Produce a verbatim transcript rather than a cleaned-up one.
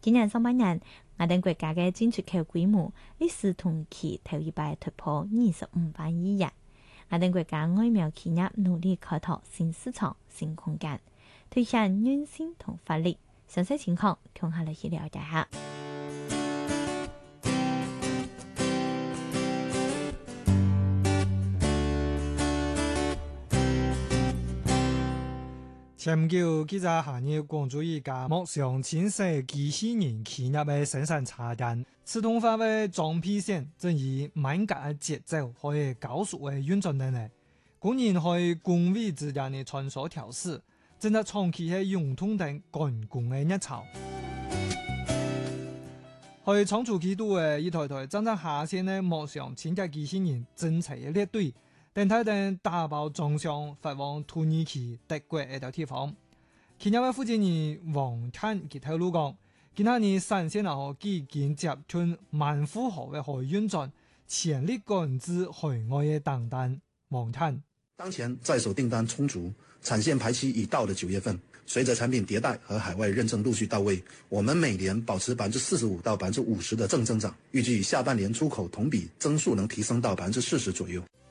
今年上半年，我哋國家嘅進出口規模歷史同期頭一擺突破二十五萬億元。我哋國家外貿企業努力開拓新市場、新空間，推行軟性同發力。詳細情況，同下嚟去了解下。 前久記者行業關注一家木上清洗機器人企業嘅生產車間，自動化嘅裝配線正以敏感嘅節奏可以高速嘅運轉能力，工人可以工位之間嘅穿梭調試，正在長期嘅用通等趕工嘅熱潮。去倉儲機度嘅一台台正在下線嘅木上清潔機器人整齊嘅列隊。等待等打包裝箱發往土耳其、德國一條地方。企業嘅負責人王坦佢透露講，今下年生鮮後幾件集團萬富豪嘅海運轉，潛力趕至海外嘅訂單。王坦當前在手訂單充足，產線排期已到的九月份，隨着產品迭代和海外認證陸續到位，我們每年保持百分之四十五到百分之五十的正增長，預計下半年出口同比增速能提升到百分之四十左右。